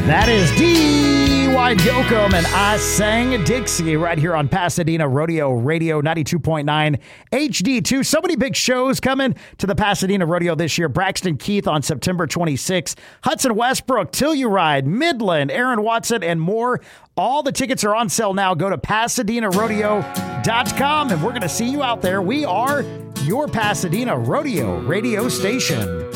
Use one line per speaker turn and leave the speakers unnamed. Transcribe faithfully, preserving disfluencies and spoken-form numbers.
That is D. Wide Yoakum and I Sang Dixie right here on Pasadena Rodeo Radio ninety-two point nine H D two. So many big shows coming to the Pasadena Rodeo this year. Braxton Keith on September twenty-sixth. Hudson Westbrook, Telluride, Midland, Aaron Watson, and more. All the tickets are on sale now. Go to Pasadena Rodeo dot com and we're going to see you out there. We are your Pasadena Rodeo radio station.